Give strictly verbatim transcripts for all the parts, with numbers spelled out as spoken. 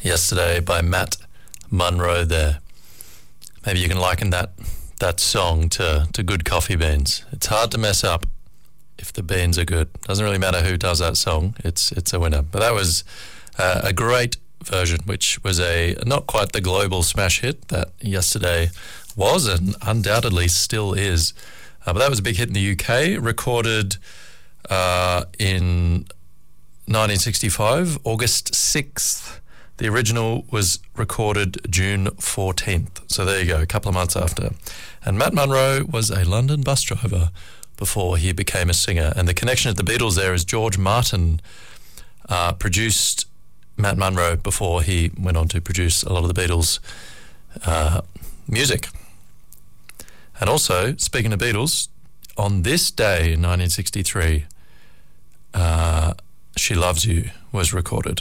Yesterday by Matt Munro there. Maybe you can liken that that song to, to good coffee beans. It's hard to mess up if the beans are good. Doesn't really matter who does that song. It's it's a winner. But that was uh, a great version, which was a not quite the global smash hit that Yesterday was and undoubtedly still is. Uh, but that was a big hit in the U K, recorded uh, in nineteen sixty-five, August sixth. The original was recorded June fourteenth. So there you go, a couple of months after. And Matt Munro was a London bus driver before he became a singer. And the connection to the Beatles there is George Martin uh, produced Matt Munro before he went on to produce a lot of the Beatles' uh, music. And also, speaking of Beatles, on this day in nineteen sixty-three, uh, She Loves You was recorded.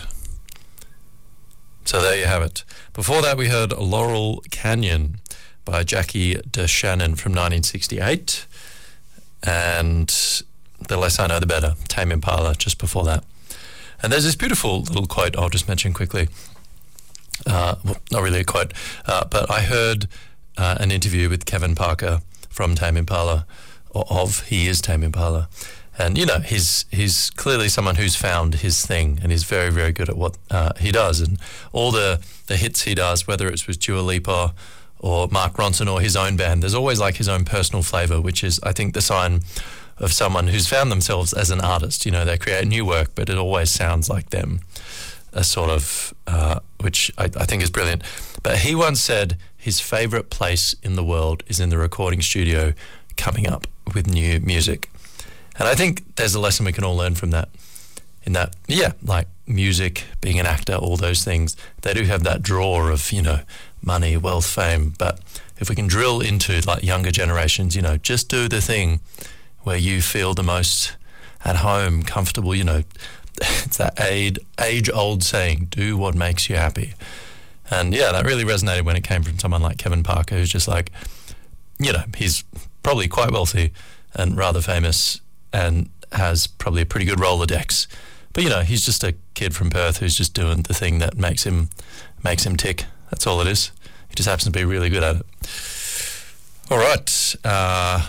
So there you have it. Before that, we heard Laurel Canyon by Jackie DeShannon from nineteen sixty-eight. And The Less I Know, The Better, Tame Impala, just before that. And there's this beautiful little quote I'll just mention quickly. Uh, well, not really a quote, uh, but I heard uh, an interview with Kevin Parker from Tame Impala, or of He Is Tame Impala. And, you know, he's he's clearly someone who's found his thing, and he's very, very good at what uh, he does. And all the, the hits he does, whether it's with Dua Lipa or Mark Ronson or his own band, there's always like his own personal flavour, which is, I think, the sign of someone who's found themselves as an artist. You know, they create new work, but it always sounds like them, a sort of, uh, which I, I think is brilliant. But he once said his favourite place in the world is in the recording studio coming up with new music. And I think there's a lesson we can all learn from that. In that, yeah, like music, being an actor, all those things, they do have that draw of, you know, money, wealth, fame. But if we can drill into like younger generations, you know, just do the thing where you feel the most at home, comfortable, you know, it's that age, age-old saying, do what makes you happy. And yeah, that really resonated when it came from someone like Kevin Parker, who's just like, you know, he's probably quite wealthy and rather famous and has probably a pretty good Rolodex. But, you know, he's just a kid from Perth who's just doing the thing that makes him makes him tick. That's all it is. He just happens to be really good at it. All right. Uh,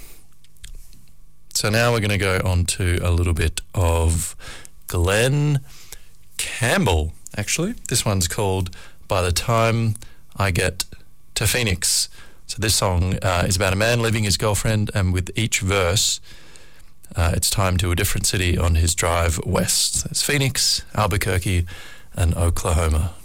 so now we're going to go on to a little bit of Glenn Campbell, actually. This one's called By the Time I Get to Phoenix. So this song uh, is about a man leaving his girlfriend, and with each verse, Uh, it's time to a different city on his drive west. It's Phoenix, Albuquerque, and Oklahoma.